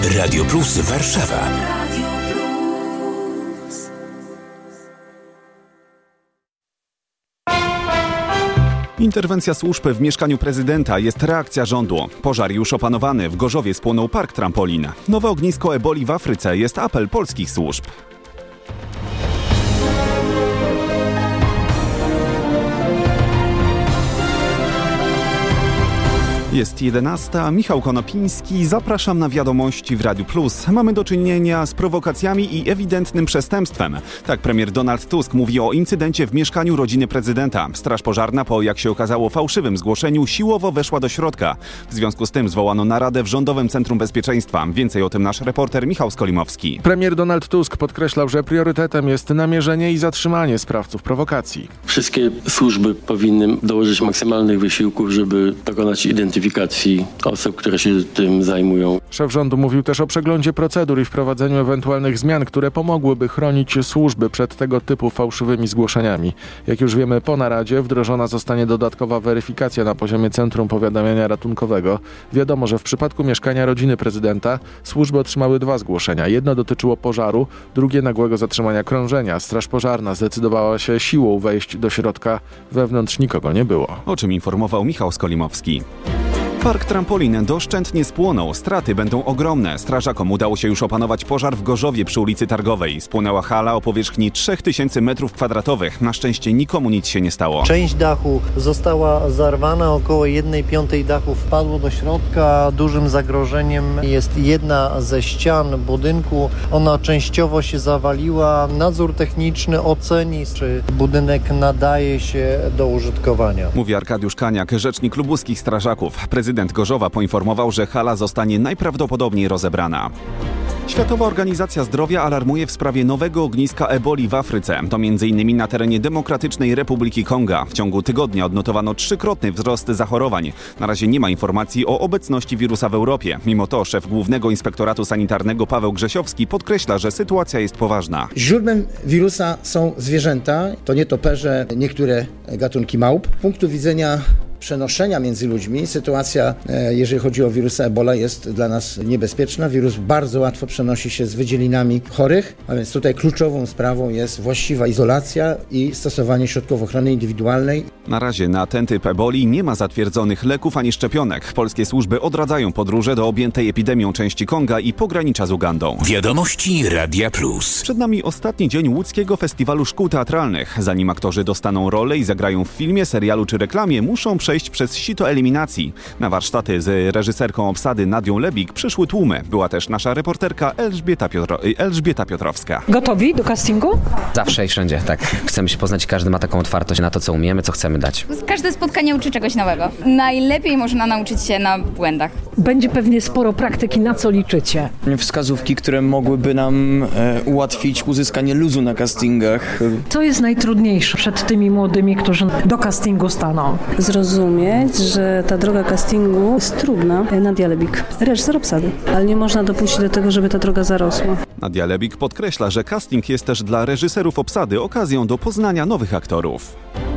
Radio Plus Warszawa. Interwencja służb w mieszkaniu prezydenta, jest reakcja rządu. Pożar już opanowany, w Gorzowie spłonął park trampolin. Nowe ognisko eboli w Afryce, jest apel polskich służb. Jest 11. Michał Konopiński. Zapraszam na wiadomości w Radiu Plus. Mamy do czynienia z prowokacjami i ewidentnym przestępstwem. Tak premier Donald Tusk mówi o incydencie w mieszkaniu rodziny prezydenta. Straż pożarna po, jak się okazało, fałszywym zgłoszeniu siłowo weszła do środka. W związku z tym zwołano naradę w Rządowym Centrum Bezpieczeństwa. Więcej o tym nasz reporter Michał Skolimowski. Premier Donald Tusk podkreślał, że priorytetem jest namierzenie i zatrzymanie sprawców prowokacji. Wszystkie służby powinny dołożyć maksymalnych wysiłków, żeby dokonać identyfikacji osób, które się tym zajmują. Szef rządu mówił też o przeglądzie procedur i wprowadzeniu ewentualnych zmian, które pomogłyby chronić służby przed tego typu fałszywymi zgłoszeniami. Jak już wiemy, po naradzie wdrożona zostanie dodatkowa weryfikacja na poziomie Centrum Powiadamiania Ratunkowego. Wiadomo, że w przypadku mieszkania rodziny prezydenta służby otrzymały 2 zgłoszenia. Jedno dotyczyło pożaru, drugie nagłego zatrzymania krążenia. Straż pożarna zdecydowała się siłą wejść do środka. Wewnątrz nikogo nie było. O czym informował Michał Skolimowski. Park trampolin doszczętnie spłonął. Straty będą ogromne. Strażakom udało się już opanować pożar w Gorzowie przy ulicy Targowej. Spłonęła hala o powierzchni 3000 m2. Na szczęście nikomu nic się nie stało. Część dachu została zarwana, około 1/5 dachu wpadło do środka. Dużym zagrożeniem jest jedna ze ścian budynku. Ona częściowo się zawaliła. Nadzór techniczny oceni, czy budynek nadaje się do użytkowania. Mówi Arkadiusz Kaniak, rzecznik lubuskich strażaków. Prezydent Gorzowa poinformował, że hala zostanie najprawdopodobniej rozebrana. Światowa Organizacja Zdrowia alarmuje w sprawie nowego ogniska eboli w Afryce. To m.in. na terenie Demokratycznej Republiki Konga. W ciągu tygodnia odnotowano 3-krotny wzrost zachorowań. Na razie nie ma informacji o obecności wirusa w Europie. Mimo to szef Głównego Inspektoratu Sanitarnego Paweł Grzesiowski podkreśla, że sytuacja jest poważna. Źródłem wirusa są zwierzęta, to nietoperze, niektóre gatunki małp. Z punktu widzenia przenoszenia między ludźmi sytuacja, jeżeli chodzi o wirusa Ebola, jest dla nas niebezpieczna. Wirus bardzo łatwo przenosi się z wydzielinami chorych, a więc tutaj kluczową sprawą jest właściwa izolacja i stosowanie środków ochrony indywidualnej. Na razie na ten typ eboli nie ma zatwierdzonych leków ani szczepionek. Polskie służby odradzają podróże do objętej epidemią części Konga i pogranicza z Ugandą. Wiadomości Radia Plus. Przed nami ostatni dzień łódzkiego festiwalu szkół teatralnych. Zanim aktorzy dostaną rolę i zagrają w filmie, serialu czy reklamie, muszą przejść przez sito eliminacji. Na warsztaty z reżyserką obsady Nadią Lebik przyszły tłumy. Była też nasza reporterka Elżbieta Piotrowska. Gotowi do castingu? Zawsze i wszędzie, tak. Chcemy się poznać, każdy ma taką otwartość na to, co umiemy, co chcemy dać. Każde spotkanie uczy czegoś nowego. Najlepiej można nauczyć się na błędach. Będzie pewnie sporo praktyki, na co liczycie? Wskazówki, które mogłyby nam ułatwić uzyskanie luzu na castingach. Co jest najtrudniejsze przed tymi młodymi, którzy do castingu staną? Zrozumieć, że ta droga castingu jest trudna. Nadia Lebik, reżyser obsady, ale nie można dopuścić do tego, żeby ta droga zarosła. Nadia Lebik podkreśla, że casting jest też dla reżyserów obsady okazją do poznania nowych aktorów.